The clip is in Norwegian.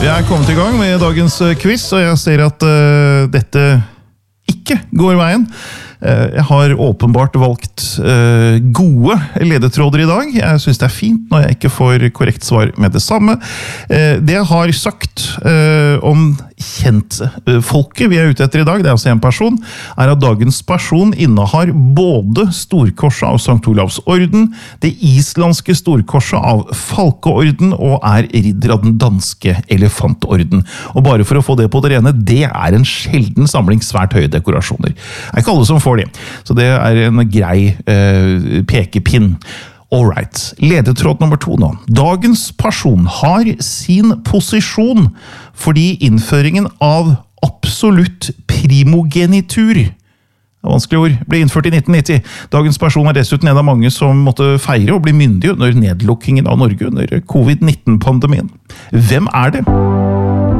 Vi kommet I gang med dagens quiz, og jeg ser at dette ikke går veien. Jeg har åpenbart valgt gode ledetråder I dag. Jeg synes det fint når jeg ikke får korrekt svar med det samme. Det jeg har sagt om kjentfolket vi ute etter I dag, det altså en person, at dagens person innehar både Storkorset av Sankt Olavs orden, det islandske Storkorset av Falkeorden og ridder av den danske Elefantorden. Og bare for å få det på det rene, det en sjelden samling svært høye dekorasjoner. Det ikke alle som får det, så det en grei pekepinn. Alright, ledetråd nummer 2 nå. Dagens person har sin posisjon fordi innføringen av absolutt primogenitur, vanskelig ord, ble innført I 1990. Dagens person dessuten en av mange som måtte feire og bli myndig under nedlukkingen av Norge under covid-19-pandemien. Hvem det?